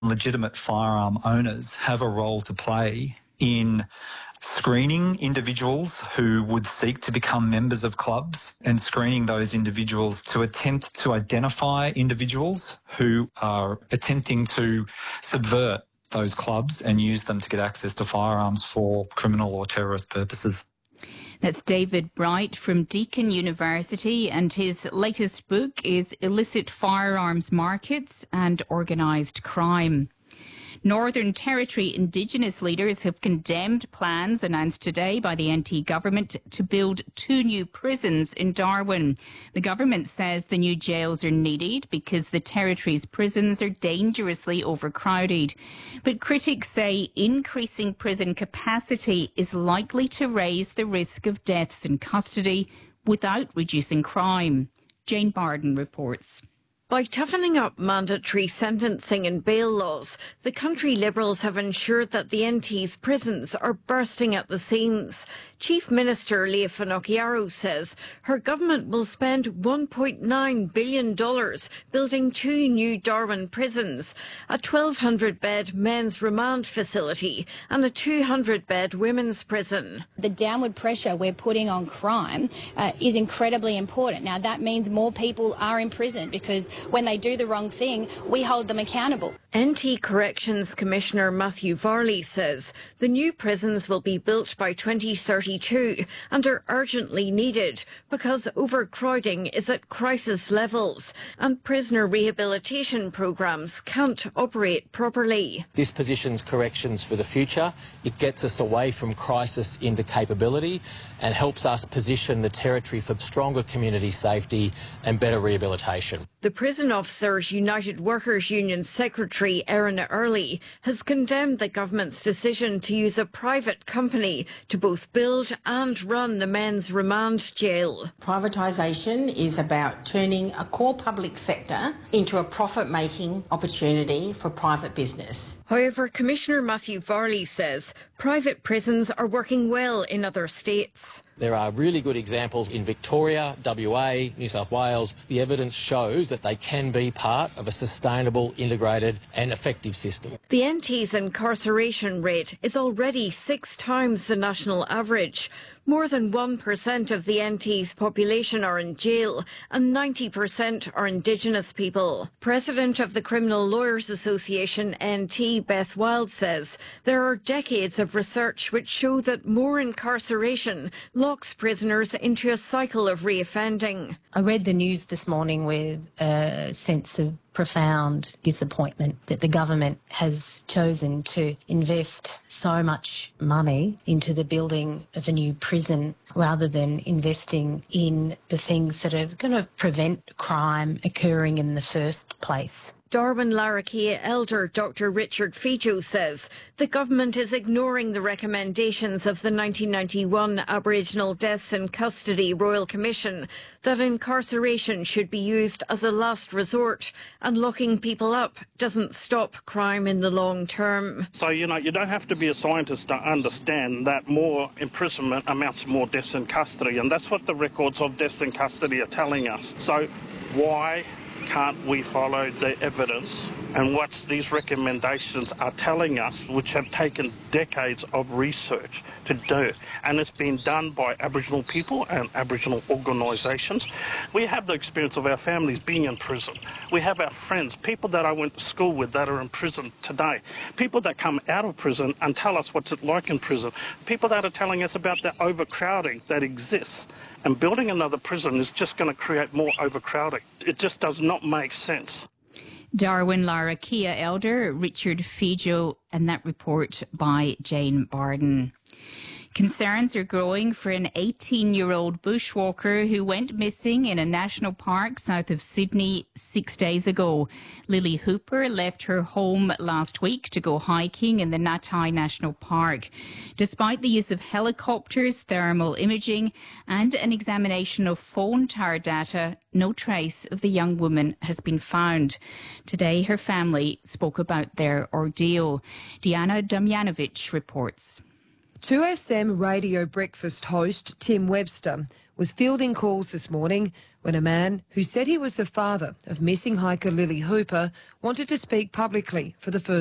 legitimate firearm owners have a role to play in screening individuals who would seek to become members of clubs and screening those individuals to attempt to identify individuals who are attempting to subvert those clubs and use them to get access to firearms for criminal or terrorist purposes. That's David Bright from Deakin University, and his latest book is Illicit Firearms Markets and Organised Crime. Northern Territory Indigenous leaders have condemned plans announced today by the NT government to build 2 new prisons in Darwin. The government says the new jails are needed because the Territory's prisons are dangerously overcrowded. But critics say increasing prison capacity is likely to raise the risk of deaths in custody without reducing crime. Jane Barden reports. By toughening up mandatory sentencing and bail laws, the country Liberals have ensured that the NT's prisons are bursting at the seams. Chief Minister Leah Finocchiaro says her government will spend $1.9 billion building 2 new Darwin prisons, a 1,200-bed men's remand facility and a 200-bed women's prison. The downward pressure we're putting on crime is incredibly important. Now, that means more people are in prison because when they do the wrong thing, we hold them accountable. NT Corrections Commissioner Matthew Varley says the new prisons will be built by 2032 and are urgently needed because overcrowding is at crisis levels and prisoner rehabilitation programs can't operate properly. This positions corrections for the future. It gets us away from crisis into capability and helps us position the Territory for stronger community safety and better rehabilitation. The Prison Officers United Workers Union Secretary Erin Early has condemned the government's decision to use a private company to both build and run the men's remand jail. Privatisation is about turning a core public sector into a profit-making opportunity for private business. However, Commissioner Matthew Varley says private prisons are working well in other states. There are really good examples in Victoria, WA, New South Wales. The evidence shows that they can be part of a sustainable, integrated and effective system. The NT's incarceration rate is already 6 times the national average. More than 1% of the NT's population are in jail and 90% are Indigenous people. President of the Criminal Lawyers Association, NT, Beth Wild, says there are decades of research which show that more incarceration locks prisoners into a cycle of reoffending. I read the news this morning with a sense of profound disappointment that the government has chosen to invest so much money into the building of a new prison rather than investing in the things that are going to prevent crime occurring in the first place. Darwin Larrakia Elder Dr Richard Fijo says the government is ignoring the recommendations of the 1991 Aboriginal Deaths in Custody Royal Commission that incarceration should be used as a last resort and locking people up doesn't stop crime in the long term. So, you don't have to be a scientist to understand that more imprisonment amounts to more deaths in custody, and that's what the records of deaths in custody are telling us. So why can't we follow the evidence and what these recommendations are telling us, which have taken decades of research to do? And it's been done by Aboriginal people and Aboriginal organisations. We have the experience of our families being in prison. We have our friends, people that I went to school with that are in prison today. People that come out of prison and tell us what's it like in prison. People that are telling us about the overcrowding that exists. And building another prison is just going to create more overcrowding. It just does not make sense. Darwin Larrakia Elder, Richard Fijo, and that report by Jane Barden. Concerns are growing for an 18-year-old bushwalker who went missing in a national park south of Sydney 6 days ago. Lily Hooper left her home last week to go hiking in the Natai National Park. Despite the use of helicopters, thermal imaging and an examination of phone tower data, no trace of the young woman has been found. Today, her family spoke about their ordeal. Diana Damjanovic reports. 2SM radio breakfast host Tim Webster was fielding calls this morning when a man who said he was the father of missing hiker Lily Hooper wanted to speak publicly for the first